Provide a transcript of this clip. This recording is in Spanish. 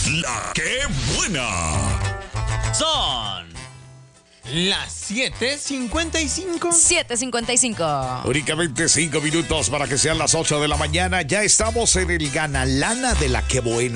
La que buena. Son las 7:55. 7:55. Únicamente 5 minutos para que sean las 8 de la mañana. Ya estamos en el Ganalana de la que buena.